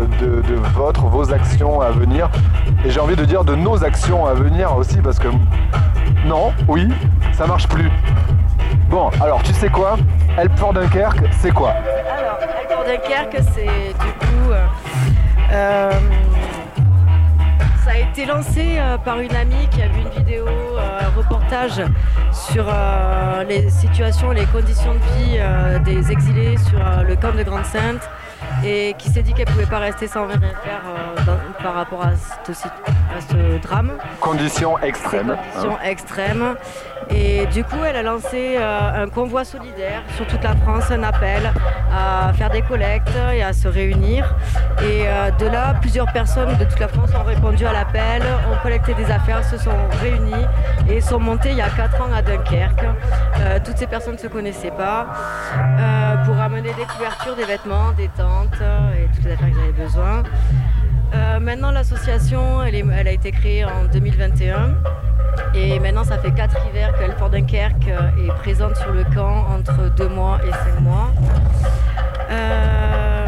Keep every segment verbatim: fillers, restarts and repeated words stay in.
de, de votre, vos actions à venir. Et j'ai envie de dire de nos actions à venir aussi, parce que non, oui, ça marche plus. Bon, alors tu sais quoi? Help for Dunkerque, c'est quoi? Alors, Help for Dunkerque, c'est du coup... Euh, euh, ça a été lancé euh, par une amie qui a vu une vidéo, euh, un reportage sur euh, les situations et les conditions de vie euh, des exilés sur euh, le camp de Grande-Sainte, et qui s'est dit qu'elle ne pouvait pas rester sans rien faire euh, dans, par rapport à ce, à ce drame. Conditions extrêmes. Conditions hein. extrêmes. Et du coup, elle a lancé euh, un convoi solidaire sur toute la France, un appel à faire des collectes et à se réunir. Et euh, de là, plusieurs personnes de toute la France ont répondu à l'appel, ont collecté des affaires, se sont réunies et sont montées il y a quatre ans à Dunkerque. Euh, toutes ces personnes ne se connaissaient pas euh, pour amener des couvertures, des vêtements, des tentes et toutes les affaires qu'ils avaient besoin. Euh, maintenant, l'association, elle, est, elle a été créée en deux mille vingt et un. Et maintenant, ça fait quatre hivers que Help for Dunkerque est présente sur le camp entre deux mois et cinq mois. Euh...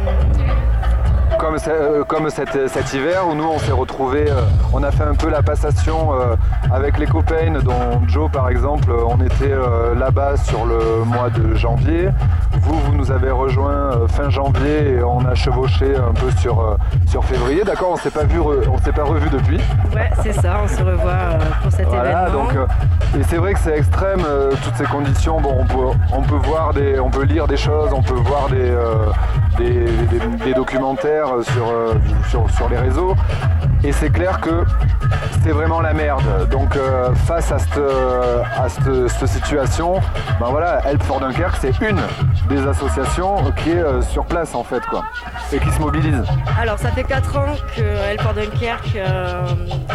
Comme, euh, comme cet, cet hiver où nous on s'est retrouvés, euh, on a fait un peu la passation euh, avec les copains, dont Joe par exemple, on était euh, là-bas sur le mois de janvier. Vous, vous nous avez rejoint euh, fin janvier et on a chevauché un peu sur, euh, sur février. D'accord, on s'est pas vu, re, on s'est pas revu depuis. Ouais, c'est ça, on se revoit euh, pour cet voilà, événement. Donc, euh, et c'est vrai que c'est extrême, euh, toutes ces conditions. Bon, on peut, on peut voir des, on peut lire des choses, on peut voir des, euh, des, des, des documentaires sur, euh, sur, sur les réseaux. Et c'est clair que c'est vraiment la merde. Donc euh, face à cette, à cette, cette situation, ben voilà, Help for Dunkerque, c'est une des associations qui est euh, sur place en fait, quoi, et qui se mobilise. Alors ça fait quatre ans que Help for Dunkerque euh,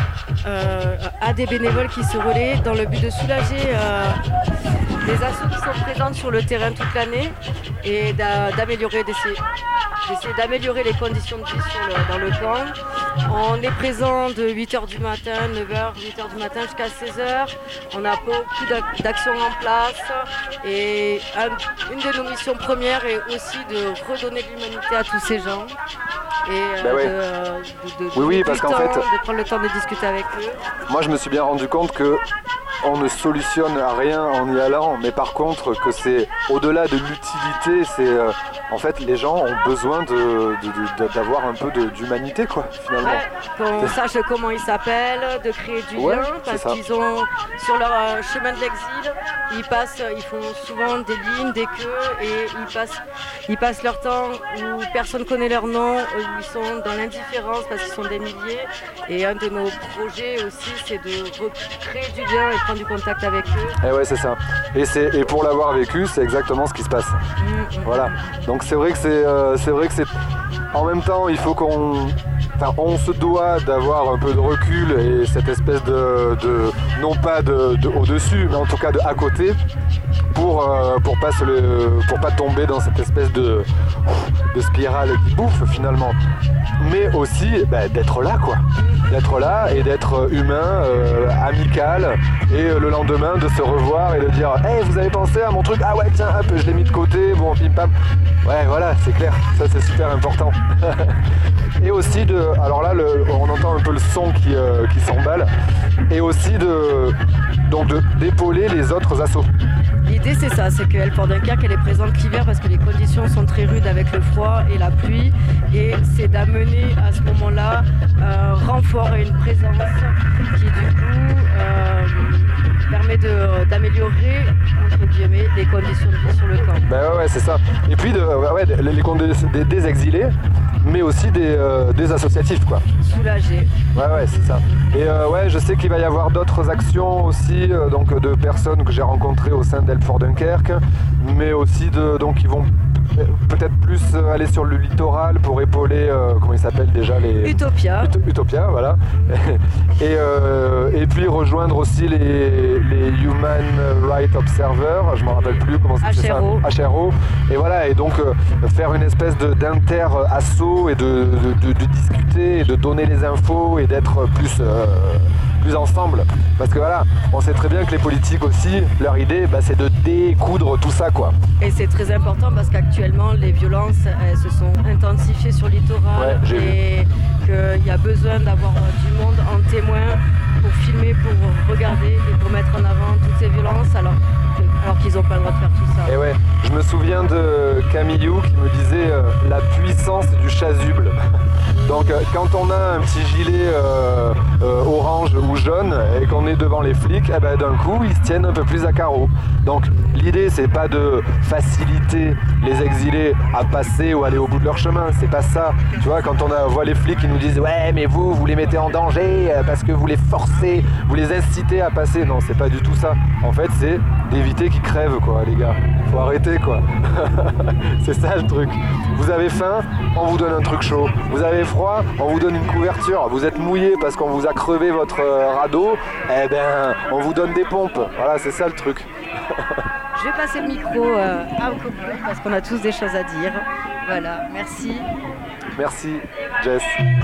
euh, a des bénévoles qui se relaient dans le but de soulager euh, les assos qui sont présentes sur le terrain toute l'année et d'a, d'améliorer, d'essayer, d'essayer d'améliorer les conditions de vie sur le, dans le camp. On est présent de huit heures du matin, neuf heures, huit heures du matin jusqu'à seize heures. On a beaucoup d'actions en place et un, une de nos missions premières est aussi de redonner de l'humanité à tous ces gens et bah euh, ouais. de, de, de, oui, oui, de, parce qu'en temps, fait, de prendre le temps de discuter avec eux. Moi je me suis bien rendu compte que on ne solutionne rien en y allant, mais par contre que c'est au-delà de l'utilité, c'est euh, en fait les gens ont besoin de, de, de, d'avoir un peu de, d'humanité quoi finalement. Ouais, qu'on sache comment ils s'appellent, de créer du ouais, lien, parce qu'ils ont sur leur euh, chemin de l'exil, ils passent, ils font souvent des lignes, des queues et ils passent, ils passent leur temps où personne connaît leur nom, où ils sont dans l'indifférence parce qu'ils sont des milliers. Et un de nos projets aussi, c'est de recréer du lien et prendre du contact avec eux. Et ouais, c'est ça. Et, c'est, et pour l'avoir vécu, c'est exactement ce qui se passe. Mmh, voilà. Donc c'est vrai que c'est, euh, c'est vrai que c'est. En même temps, il faut qu'on. Enfin, on se doit d'avoir un peu de recul et cette espèce de, de non pas de, de au-dessus, mais en tout cas de à côté, pour euh, pour pas se le, pour pas tomber dans cette espèce de de spirale qui bouffe finalement. Mais aussi bah, d'être là quoi, d'être là et d'être humain, euh, amical, et euh, le lendemain de se revoir et de dire hey, vous avez pensé à mon truc, ah ouais tiens hop je l'ai mis de côté, bon pim pam. Ouais voilà, c'est clair, ça c'est super important. Et aussi de, alors là le, on entend un peu le son qui, euh, qui s'emballe, et aussi de, donc de, d'épauler les autres assos. L'idée c'est ça, c'est que Help for Dunkerque elle est présente l'hiver parce que les conditions sont très rudes avec le froid et la pluie, et c'est d'amener à ce moment-là un renfort et une présence qui du coup euh, permet de, d'améliorer entre guillemets les conditions de vie sur le camp. Ben ouais, ouais c'est ça. Et puis de, ouais, les, les conditions des, des exilés, mais aussi des, euh, des associatifs quoi. Soulager. Ouais ouais c'est ça. Et euh, ouais je sais qu'il va y avoir d'autres actions aussi, euh, donc de personnes que j'ai rencontrées au sein d'Help for Dunkerque, mais aussi de donc ils vont peut-être plus aller sur le littoral pour épauler euh, comment ils s'appellent déjà les Utopia. Ut- Utopia voilà. et euh, et puis rejoindre aussi les les Human Rights Observers, je m'en rappelle plus comment c'est ça. H R O. Et voilà, et donc euh, faire une espèce de d'inter-asso et de, de, de, de discuter et de donner les infos et d'être plus euh, plus ensemble. Parce que voilà, on sait très bien que les politiques aussi, leur idée, bah, c'est de découdre tout ça, quoi. Et c'est très important parce qu'actuellement, les violences, elles se sont intensifiées sur le littoral. Ouais, j'ai et qu'il y a besoin d'avoir du monde en témoin pour filmer, pour regarder et pour mettre en avant toutes ces violences alors, alors qu'ils n'ont pas le droit de faire tout ça. Et ouais, je me souviens de Camillou qui me disait euh, la puissance du chasuble. Donc euh, quand on a un petit gilet euh, euh, orange ou jaune et qu'on est devant les flics, eh ben, d'un coup ils se tiennent un peu plus à carreau. Donc l'idée c'est pas de faciliter les exilés à passer ou aller au bout de leur chemin, c'est pas ça. Tu vois, quand on a, voit les flics qui nous disent ouais mais vous, vous les mettez en danger parce que vous les forcez, vous les incitez à passer, non c'est pas du tout ça. En fait c'est d'éviter qu'ils crèvent quoi les gars, faut arrêter quoi. C'est ça le truc. Vous avez faim, on vous donne un truc chaud. Vous avez froid, on vous donne une couverture. Vous êtes mouillé parce qu'on vous a crevé votre radeau, eh ben on vous donne des pompes. Voilà, c'est ça le truc. Je vais passer le micro euh, à Coco parce qu'on a tous des choses à dire. Voilà, merci. Merci Jess.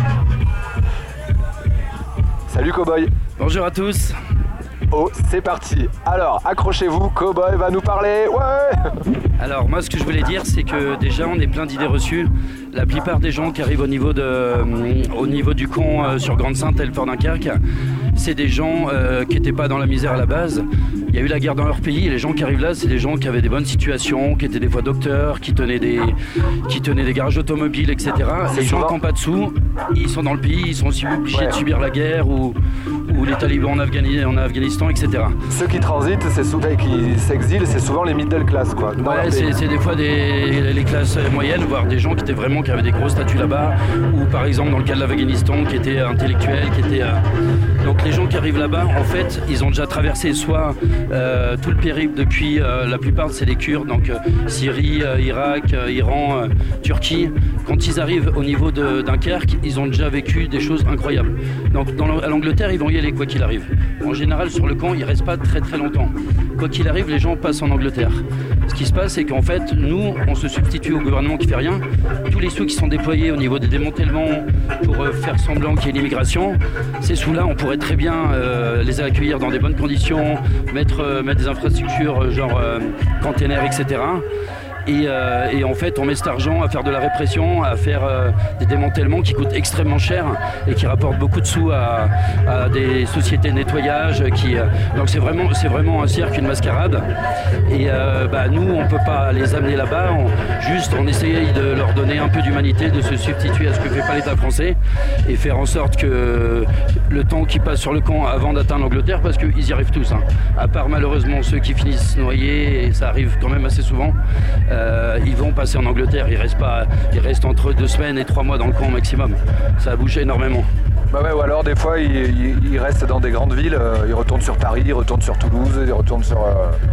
Salut Cowboy. Bonjour à tous. Oh, c'est parti. Alors, accrochez-vous, Cowboy va nous parler. Ouais. Alors, moi, ce que je voulais dire, c'est que déjà, on est plein d'idées reçues. La plupart des gens qui arrivent au niveau, de, euh, au niveau du camp euh, sur Grande-Sainte, Fort-Dunkerque, c'est des gens euh, qui n'étaient pas dans la misère à la base. Il y a eu la guerre dans leur pays et les gens qui arrivent là, c'est des gens qui avaient des bonnes situations, qui étaient des fois docteurs, qui tenaient des, qui tenaient des garages automobiles, et cetera. Les gens qui n'ont pas de sous, ils sont dans le pays, ils sont aussi obligés ouais. de subir la guerre ou, ou les talibans en, Afghani- en Afghanistan, et cetera. Ceux qui transitent, c'est souvent, qui s'exilent, c'est souvent les middle class, quoi. Ouais, c'est, c'est des fois des, les classes moyennes, voire des gens qui étaient vraiment, qui avaient des gros statuts là-bas, ou par exemple dans le cas de l'Afghanistan, qui étaient intellectuels, qui étaient... Euh... Donc les gens qui arrivent là-bas, en fait, ils ont déjà traversé soit euh, tout le périple depuis, euh, la plupart c'est des Kurdes, donc euh, Syrie, euh, Irak, euh, Iran, euh, Turquie. Quand ils arrivent au niveau de Dunkerque, ils ont déjà vécu des choses incroyables. Donc dans à l'Angleterre, ils vont y aller quoi qu'il arrive. En général, sur le camp, ils restent pas très très longtemps. Quoi qu'il arrive, les gens passent en Angleterre. Ce qui se passe, c'est qu'en fait, nous, on se substitue au gouvernement qui fait rien. Tous les sous qui sont déployés au niveau des démantèlements pour euh, faire semblant qu'il y ait l'immigration, ces sous-là, on pourrait très bien euh, les accueillir dans des bonnes conditions, mettre, euh, mettre des infrastructures euh, genre euh, containers, et cetera. Et, euh, et en fait, on met cet argent à faire de la répression, à faire euh, des démantèlements qui coûtent extrêmement cher et qui rapportent beaucoup de sous à, à des sociétés de nettoyage. Qui, euh, donc c'est vraiment, c'est vraiment un cirque, une mascarade. Et euh, bah, nous, on ne peut pas les amener là-bas. On, juste, on essaye de leur donner un peu d'humanité, de se substituer à ce que fait pas l'État français et faire en sorte que le temps qu'ils passent sur le camp avant d'atteindre l'Angleterre, parce qu'ils y arrivent tous, hein, à part malheureusement ceux qui finissent noyés, et ça arrive quand même assez souvent. Euh, ils vont passer en Angleterre, ils restent, pas, ils restent entre deux semaines et trois mois dans le camp maximum. Ça a bougé énormément. Bah ouais, ou alors des fois ils, ils, ils restent dans des grandes villes, euh, ils retournent sur Paris, ils retournent sur Toulouse, ils retournent sur...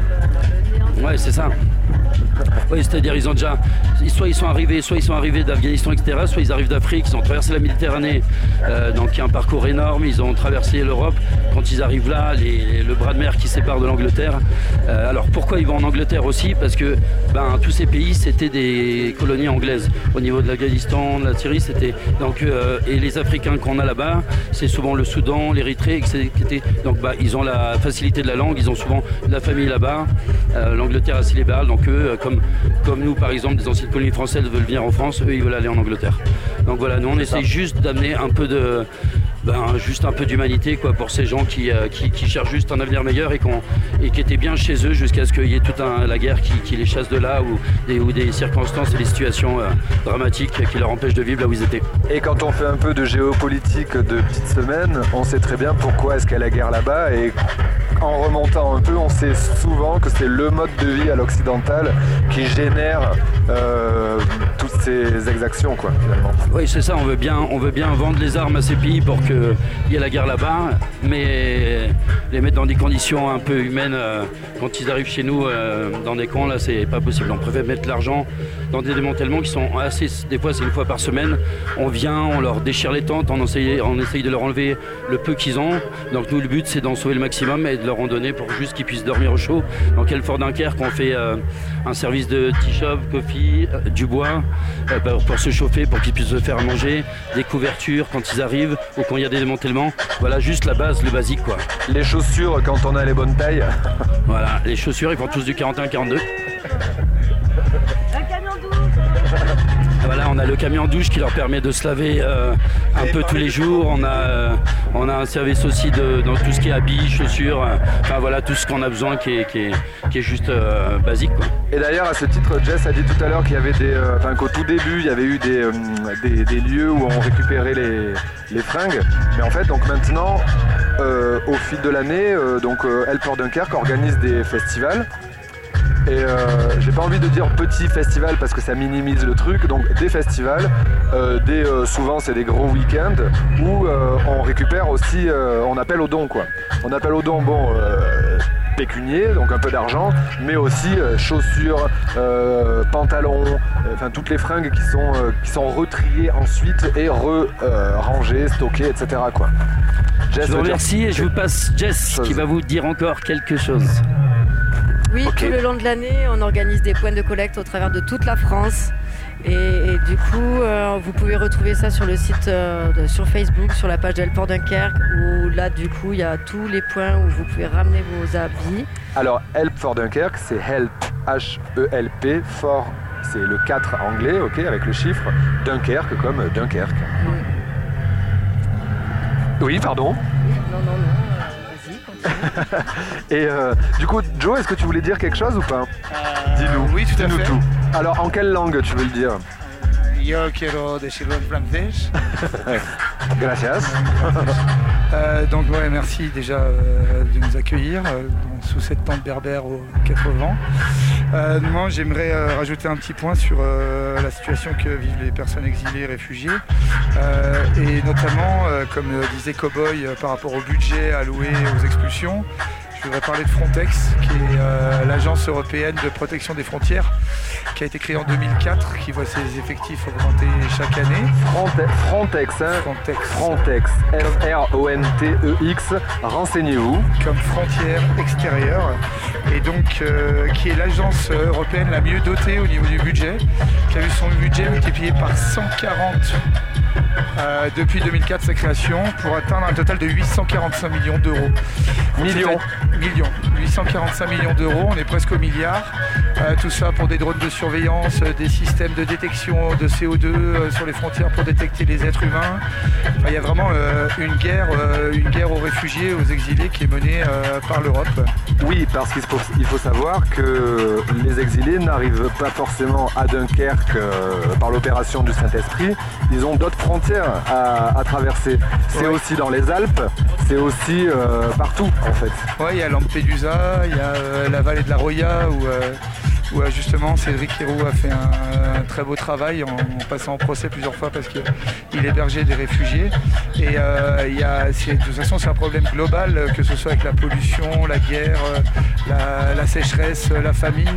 Euh... Ouais, c'est ça. Oui, c'est-à-dire ils ont déjà, soit ils sont arrivés, soit ils sont arrivés d'Afghanistan, et cetera, soit ils arrivent d'Afrique, ils ont traversé la Méditerranée, euh, donc il y a un parcours énorme, ils ont traversé l'Europe. Quand ils arrivent là, les, le bras de mer qui sépare de l'Angleterre. Euh, alors pourquoi ils vont en Angleterre aussi? Parce que ben, tous ces pays c'était des colonies anglaises. Au niveau de l'Afghanistan, de la Syrie, c'était donc euh, et les Africains qu'on a là-bas, c'est souvent le Soudan, l'Érythrée, et cetera. Donc bah, ils ont la facilité de la langue, ils ont souvent de la famille là-bas. Euh, L'Angleterre est assez libérale, donc eux, comme Comme nous, par exemple, des anciennes colonies françaises veulent venir en France, eux, ils veulent aller en Angleterre. Donc voilà, nous, on essaye juste d'amener un peu de, ben, juste un peu d'humanité, quoi, pour ces gens qui, euh, qui, qui cherchent juste un avenir meilleur et, qu'on, et qui étaient bien chez eux jusqu'à ce qu'il y ait toute un, la guerre qui, qui les chasse de là, ou des, ou des circonstances et des situations euh, dramatiques qui leur empêchent de vivre là où ils étaient. Et quand on fait un peu de géopolitique de petites semaines, on sait très bien pourquoi est-ce qu'il y a la guerre là-bas, et en remontant un peu, on sait souvent que c'est le mode de vie à l'occidental qui génère euh, toutes ces exactions, quoi, finalement. Oui, c'est ça, on veut bien, on veut bien vendre les armes à ces pays pour qu'il y ait la guerre là-bas, mais les mettre dans des conditions un peu humaines, euh, quand ils arrivent chez nous, euh, dans des camps, là, c'est pas possible. On préfère mettre l'argent dans des démantèlements qui sont assez, des fois c'est une fois par semaine, on vient, on leur déchire les tentes, on essaye, on essaye de leur enlever le peu qu'ils ont. Donc nous le but c'est d'en sauver le maximum et de leur en donner pour juste qu'ils puissent dormir au chaud. Dans Helfort Dunkerque on fait euh, un service de tea shop, coffee, euh, du bois euh, pour, pour se chauffer, pour qu'ils puissent se faire à manger, des couvertures quand ils arrivent ou quand il y a des démantèlements. Voilà juste la base, le basique quoi. Les chaussures quand on a les bonnes tailles. Voilà, les chaussures ils font tous du quarante et un quarante-deux. Un camion douche. Voilà, on a le camion douche qui leur permet de se laver euh, un peu tous les jours. On a, euh, on a un service aussi de, dans tout ce qui est habits, chaussures, euh, enfin voilà, tout ce qu'on a besoin qui est, qui est, qui est juste euh, basique, quoi. Et d'ailleurs, à ce titre, Jess a dit tout à l'heure qu'il y avait des, euh, enfin qu'au tout début, il y avait eu des, euh, des, des lieux où on récupérait les, les fringues. Mais en fait, donc maintenant, euh, au fil de l'année, euh, donc euh, Helfort Dunkerque organise des festivals. Et euh, j'ai pas envie de dire petit festival parce que ça minimise le truc, donc des festivals, euh, des, euh, souvent c'est des gros week-ends où euh, on récupère aussi, euh, on appelle au don quoi. On appelle au don, bon, euh, pécunier, donc un peu d'argent, mais aussi euh, chaussures, euh, pantalons, enfin euh, toutes les fringues qui sont, euh, qui sont retriées ensuite et re-rangées, euh, stockées, et cetera quoi. Jess, je vous remercie et je vous passe Jess chose. qui va vous dire encore quelque chose. Oui, okay. Tout le long de l'année, on organise des points de collecte au travers de toute la France. Et, et du coup, euh, vous pouvez retrouver ça sur le site, euh, de, sur Facebook, sur la page d'Helfort Dunkerque, où là, du coup, il y a tous les points où vous pouvez ramener vos habits. Alors, Helfort Dunkerque, c'est Help, H E L P, Fort, c'est le quatre anglais, ok, avec le chiffre, Dunkerque comme Dunkerque. Mm. Oui, pardon. Non, non, non. Et euh, du coup, Joe, est-ce que tu voulais dire quelque chose ou pas? euh, Dis-nous. Oui, tout à Dis-nous fait. Tout. Alors, en quelle langue tu veux le dire? Yo quiero decirlo en francés. Gracias. euh, donc ouais, merci déjà euh, de nous accueillir euh, sous cette tente berbère aux quatre vents. Euh, moi, j'aimerais euh, rajouter un petit point sur euh, la situation que vivent les personnes exilées et réfugiées, euh, et notamment, euh, comme euh, disait Cowboy, euh, par rapport au budget alloué aux expulsions. Je voudrais parler de Frontex, qui est euh, l'agence européenne de protection des frontières, qui a été créée en deux mille quatre, qui voit ses effectifs augmenter chaque année. Frontex, Frontex, hein Frontex. Frontex, F R O N T E X, renseignez-vous. Comme frontière extérieure, et donc euh, qui est l'agence européenne la mieux dotée au niveau du budget, qui a vu son budget multiplié par cent quarante euh, depuis deux mille quatre, sa création, pour atteindre un total de huit cent quarante-cinq millions d'euros. Millions. Millions. huit cent quarante-cinq millions d'euros, on est presque au milliard. Euh, tout ça pour des drones de surveillance, des systèmes de détection de C O deux euh, sur les frontières pour détecter les êtres humains. Enfin, il y a vraiment euh, une guerre, euh, une guerre aux réfugiés, aux exilés qui est menée euh, par l'Europe. Oui, parce qu'il faut, il faut savoir que les exilés n'arrivent pas forcément à Dunkerque euh, par l'opération du Saint-Esprit. Ils ont d'autres frontières à, à traverser. C'est oui. aussi dans les Alpes, c'est aussi euh, partout en fait. Oui, il y a Lampedusa, il y a euh, la vallée de la Roya où, euh, où justement Cédric Héroux a fait un, un très beau travail en, en passant en procès plusieurs fois parce qu'il hébergeait des réfugiés. Et euh, il y a, c'est, de toute façon, c'est un problème global, que ce soit avec la pollution, la guerre, la, la sécheresse, la famine.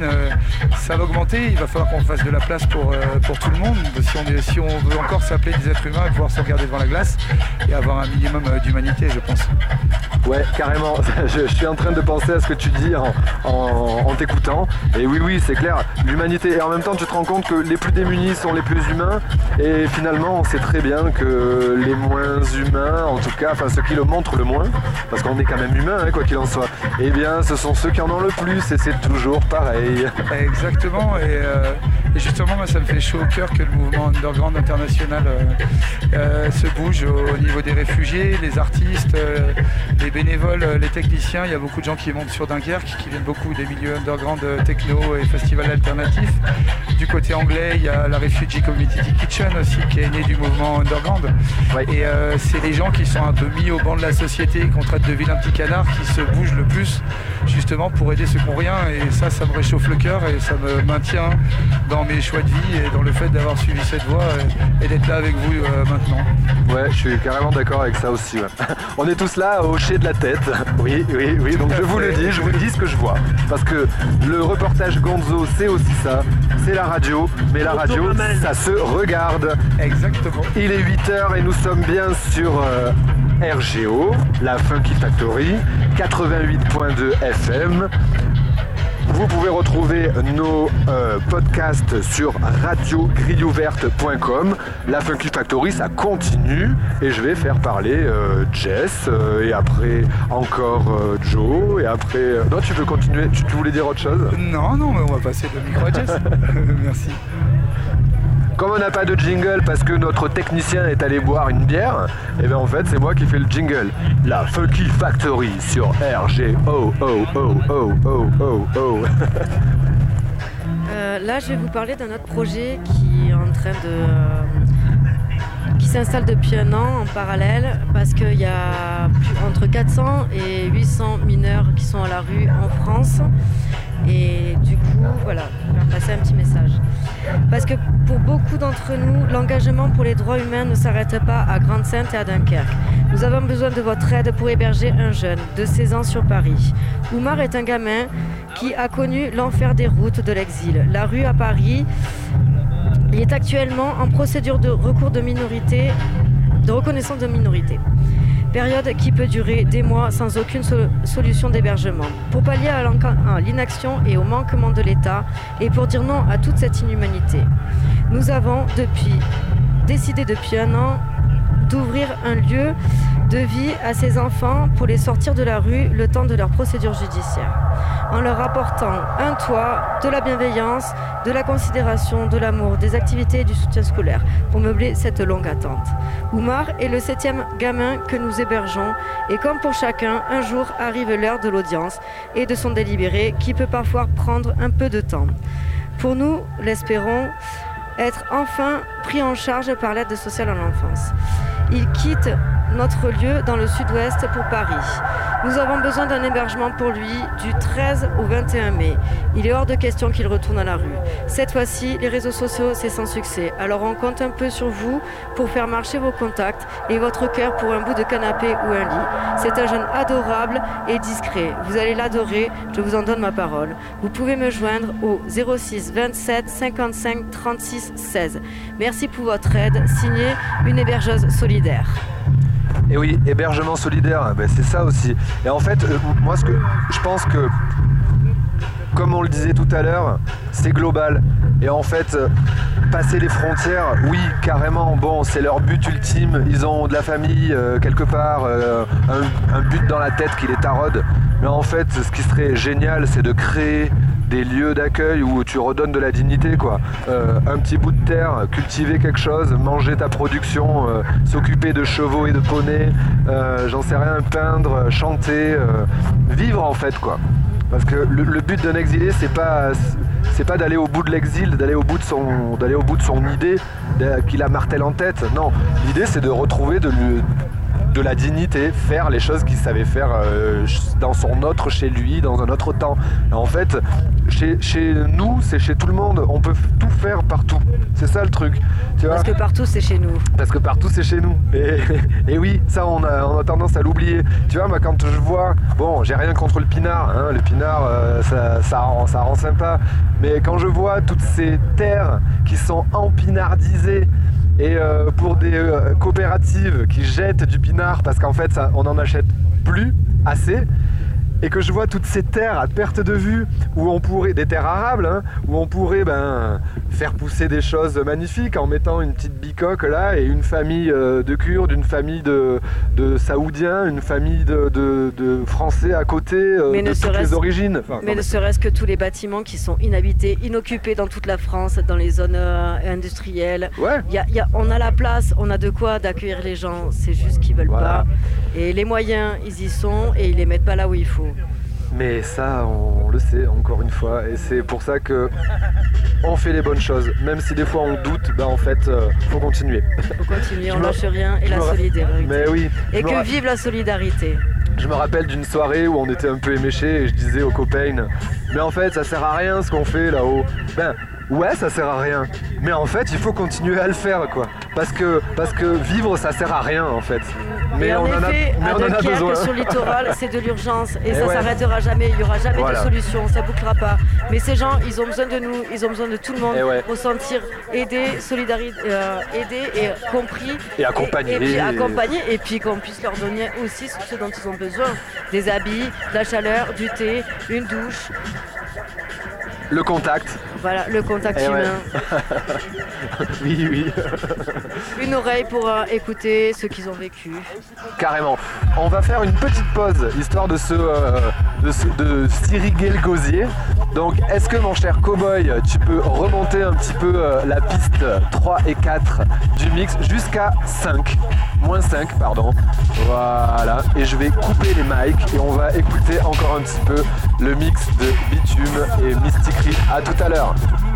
Ça va augmenter, il va falloir qu'on fasse de la place pour, pour tout le monde. Si on, est, si on veut encore s'appeler des êtres humains et pouvoir se regarder devant la glace et avoir un minimum d'humanité, je pense. Ouais, carrément. Je, je suis en train de penser à ce que tu dis en, en, en t'écoutant. Et oui, oui, c'est clair. L'humanité. Et en même temps, tu te rends compte que les plus démunis sont les plus humains. Et finalement, on sait très bien que les moins humains, en tout cas, enfin ceux qui le montrent le moins, parce qu'on est quand même humain, hein, quoi qu'il en soit, eh bien, ce sont ceux qui en ont le plus. Et c'est toujours pareil. Exactement. Et, euh, et justement, moi, ça me fait chaud au cœur que le mouvement underground international euh, euh, se bouge au, au niveau des réfugiés, les artistes, euh, les bénévoles, les techniciens. Il y a beaucoup de gens qui montent sur Dunkerque, qui viennent beaucoup des milieux underground techno et festivals alternatifs. Du côté anglais, il y a la Refugee Community Kitchen aussi, qui est née du mouvement underground. Ouais. Et euh, c'est les gens qui sont un peu mis au banc de la société, qu'on traite de vilains petits canards, qui se bougent le plus, justement pour aider ceux qui n'ont rien. Et ça, ça me réchauffe le cœur et ça me maintient dans dans mes choix de vie et dans le fait d'avoir suivi cette voie et, et d'être là avec vous euh, maintenant. Ouais, je suis carrément d'accord avec ça aussi. Ouais. On est tous là à hocher de la tête. Oui, oui, oui. Donc je vous le dis, je vous dis ce que je vois. Parce que le reportage Gonzo, c'est aussi ça. C'est la radio, mais la radio, ça se regarde. Exactement. Il est huit heures et nous sommes bien sur euh, R G O, la Funky Factory, quatre-vingt-huit virgule deux F M. Vous pouvez retrouver nos euh, podcasts sur radio grille ouverte point com. La Funky Factory, ça continue et je vais faire parler euh, Jess euh, et après encore euh, Joe et après... Euh... Non, tu veux continuer? tu, tu voulais dire autre chose? Non, non, mais on va passer le micro à Jess. Merci. Comme on n'a pas de jingle parce que notre technicien est allé boire une bière, et bien en fait c'est moi qui fais le jingle. La Funky Factory sur R G O O O O O O O. euh, Là je vais vous parler d'un autre projet qui est en train de... Euh, qui s'installe depuis un an en parallèle parce qu'il y a plus, entre quatre cents et huit cents mineurs qui sont à la rue en France. Et du coup, voilà, je vais passer un petit message. Parce que pour beaucoup d'entre nous, l'engagement pour les droits humains ne s'arrête pas à Grande-Synthe et à Dunkerque. Nous avons besoin de votre aide pour héberger un jeune de seize ans sur Paris. Oumar est un gamin qui a connu l'enfer des routes de l'exil. La rue à Paris, il est actuellement en procédure de recours de minorité, de reconnaissance de minorité. Période qui peut durer des mois sans aucune so- solution d'hébergement. Pour pallier à, à l'inaction et au manquement de l'État et pour dire non à toute cette inhumanité, nous avons depuis, décidé depuis un an d'ouvrir un lieu de vie à ces enfants pour les sortir de la rue le temps de leur procédure judiciaire, en leur apportant un toit, de la bienveillance, de la considération, de l'amour, des activités et du soutien scolaire pour meubler cette longue attente. Oumar est le septième gamin que nous hébergeons et comme pour chacun, un jour arrive l'heure de l'audience et de son délibéré qui peut parfois prendre un peu de temps. Pour nous, l'espérons, être enfin pris en charge par l'aide sociale à l'enfance. Il quitte notre lieu dans le sud-ouest pour Paris. Nous avons besoin d'un hébergement pour lui du treize au vingt et un mai. Il est hors de question qu'il retourne à la rue. Cette fois-ci, les réseaux sociaux, c'est sans succès. Alors on compte un peu sur vous pour faire marcher vos contacts et votre cœur pour un bout de canapé ou un lit. C'est un jeune adorable et discret. Vous allez l'adorer, je vous en donne ma parole. Vous pouvez me joindre au zéro six vingt-sept cinquante-cinq trente-six seize. Merci pour votre aide. Signé une hébergeuse solidaire. Et oui, hébergement solidaire, ben c'est ça aussi. Et en fait, euh, moi, ce que je pense que, comme on le disait tout à l'heure, c'est global. Et en fait, euh, passer les frontières, oui, carrément, bon, c'est leur but ultime. Ils ont de la famille, euh, quelque part, euh, un, un but dans la tête qui les taraude. Mais en fait, ce qui serait génial, c'est de créer des lieux d'accueil où tu redonnes de la dignité, quoi. Euh, un petit bout de terre, cultiver quelque chose, manger ta production, euh, s'occuper de chevaux et de poneys, euh, j'en sais rien, peindre, chanter, euh, vivre en fait, quoi. Parce que le, le but d'un exilé, c'est pas, c'est pas d'aller au bout de l'exil, d'aller au bout de son, d'aller au bout de son idée qu'il a martèle en tête. Non, l'idée c'est de retrouver de lui, de la dignité, faire les choses qu'il savait faire euh, dans son autre, chez lui, dans un autre temps. Et en fait, chez, chez nous, c'est chez tout le monde, on peut tout faire partout. C'est ça le truc. Tu vois ? Parce que partout, c'est chez nous. Parce que partout, c'est chez nous. Et, et oui, ça, on a, on a tendance à l'oublier. Tu vois, moi, quand je vois... Bon, j'ai rien contre le pinard. Hein, le pinard, euh, ça, ça, rend, ça rend sympa. Mais quand je vois toutes ces terres qui sont empinardisées, et euh, pour des euh, coopératives qui jettent du pinard parce qu'en fait ça, on n'en achète plus assez, et que je vois toutes ces terres à perte de vue où on pourrait, des terres arables, hein, où on pourrait ben, faire pousser des choses magnifiques en mettant une petite bicoque là et une famille euh, de Kurdes, une famille de, de Saoudiens, une famille de, de, de Français à côté, euh, de toutes les origines. Enfin, mais ne serait-ce que tous les bâtiments qui sont inhabités, inoccupés dans toute la France, dans les zones euh, industrielles. Ouais. Y a, y a, on a la place, on a de quoi d'accueillir les gens, c'est juste qu'ils veulent voilà. pas. Et les moyens, ils y sont et ils les mettent pas là où il faut. Mais ça, on le sait encore une fois, et c'est pour ça que on fait les bonnes choses, même si des fois on doute. Ben en fait, euh, faut continuer. Faut continuer, on lâche rien et la solidarité. Mais oui. Et que vive la solidarité. Je me rappelle d'une soirée où on était un peu éméchés et je disais aux copains, mais en fait ça sert à rien ce qu'on fait là-haut. Ben ouais, ça sert à rien. Mais en fait, il faut continuer à le faire, quoi. Parce que, parce que vivre, ça sert à rien, en fait. Mais et en on effet, en a, mais à on en a Dunkerque, besoin. sur le littoral, c'est de l'urgence et, et ça ouais. s'arrêtera jamais. Il n'y aura jamais voilà. de solution, ça bouclera pas. Mais ces gens, ils ont besoin de nous, ils ont besoin de tout le monde et ouais. pour sentir aidés, solidarisés, euh, aidés et compris. Et accompagnés. Et, et puis accompagnés et puis qu'on puisse leur donner aussi ce dont ils ont besoin. Des habits, de la chaleur, du thé, une douche. Le contact. Voilà, le contact et humain. Ouais. oui, oui. Une oreille pour euh, écouter ce qu'ils ont vécu. Carrément. On va faire une petite pause, histoire de se, euh, de, se, de s'irriguer le gosier. Donc, est-ce que mon cher cowboy, tu peux remonter un petit peu euh, la piste trois et quatre du mix jusqu'à cinq, moins cinq, pardon. Voilà. Et je vais couper les mics et on va écouter encore un petit peu le mix de Bitume et Mystic Riff. À tout à l'heure.